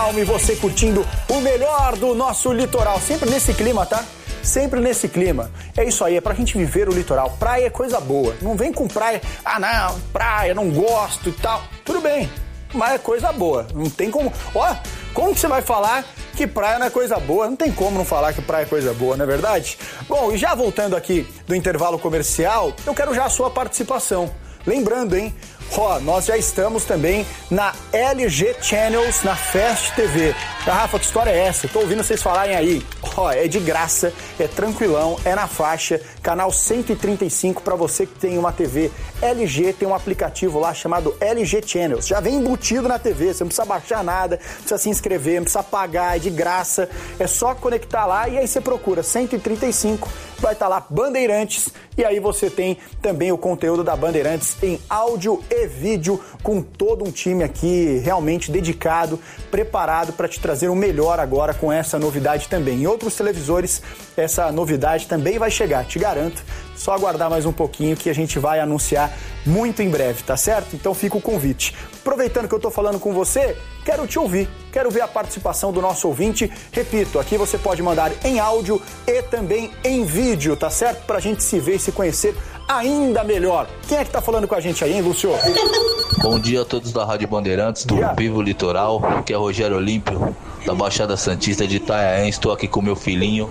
calma e você curtindo o melhor do nosso litoral. Sempre nesse clima, tá? Sempre nesse clima. É isso aí, é pra gente viver o litoral. Praia é coisa boa. Não vem com praia, não, praia, não gosto e tal. Tudo bem, mas é coisa boa. Não tem como... como que você vai falar que praia não é coisa boa? Não tem como não falar que praia é coisa boa, não é verdade? Bom, e já voltando aqui do intervalo comercial, eu quero já a sua participação. Lembrando, hein? Nós já estamos também na LG Channels, na Fast TV. Rafa, que história é essa? Eu tô ouvindo vocês falarem aí. É de graça, é tranquilão, é na faixa, canal 135 para você que tem uma TV LG, tem um aplicativo lá chamado LG Channels. Já vem embutido na TV, você não precisa baixar nada, não precisa se inscrever, não precisa pagar, é de graça. É só conectar lá e aí você procura 135, vai estar lá Bandeirantes, e aí você tem também o conteúdo da Bandeirantes em áudio e vídeo, com todo um time aqui realmente dedicado, preparado para te trazer o melhor agora com essa novidade também. Em outros televisores, essa novidade também vai chegar, te garanto. Só aguardar mais um pouquinho que a gente vai anunciar muito em breve, tá certo? Então fica o convite. Aproveitando que eu tô falando com você, quero te ouvir, quero ver a participação do nosso ouvinte. Repito, aqui você pode mandar em áudio e também em vídeo, tá certo? Pra gente se ver e se conhecer ainda melhor. Quem é que tá falando com a gente aí, hein, Lúcio? Bom dia a todos da Rádio Bandeirantes, do Vivo Litoral, que é Rogério Olímpio, da Baixada Santista de Itanhaém. Estou aqui com meu filhinho.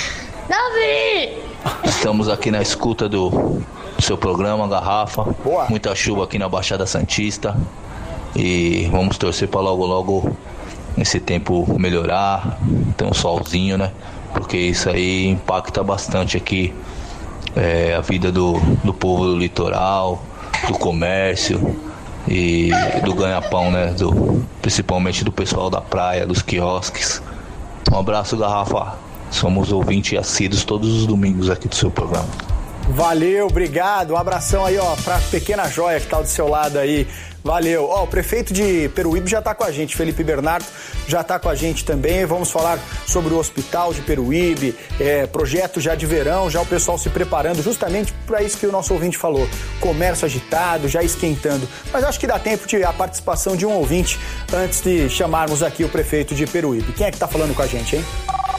Davi! Estamos aqui na escuta do seu programa, Garrafa. Boa. Muita chuva aqui na Baixada Santista. E vamos torcer para logo esse tempo melhorar, ter um solzinho, né? Porque isso aí impacta bastante aqui a vida do povo do litoral, do comércio e do ganha-pão, né? Principalmente do pessoal da praia, dos quiosques. Um abraço, Garrafa. Somos ouvintes assíduos todos os domingos aqui do seu programa. Valeu, obrigado. Um abração aí, pra pequena joia que tá do seu lado aí. Valeu. O prefeito de Peruíbe já tá com a gente, Felipe Bernardo, já tá com a gente também. Vamos falar sobre o hospital de Peruíbe, projeto já de verão, já o pessoal se preparando justamente para isso que o nosso ouvinte falou. Comércio agitado, já esquentando. Mas acho que dá tempo de a participação de um ouvinte antes de chamarmos aqui o prefeito de Peruíbe. Quem é que tá falando com a gente, hein?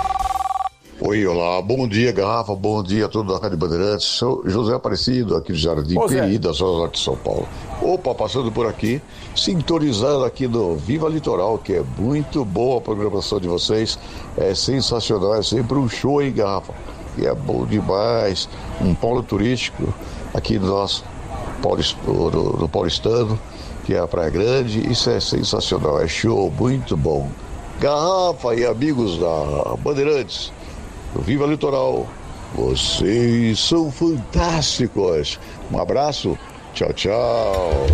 Oi, olá, bom dia, Garrafa, bom dia a todos da Rádio Bandeirantes. Sou José Aparecido, aqui do Jardim Peri, da Zona Norte de São Paulo. Passando por aqui, sintonizando aqui no Viva Litoral, que é muito boa a programação de vocês, é sensacional, é sempre um show, hein, Garrafa? E é bom demais, um polo turístico aqui do nosso do paulistano, que é a Praia Grande, isso é sensacional, é show, muito bom. Garrafa e amigos da Bandeirantes, Viva Litoral, vocês são fantásticos. Um abraço, tchau, tchau.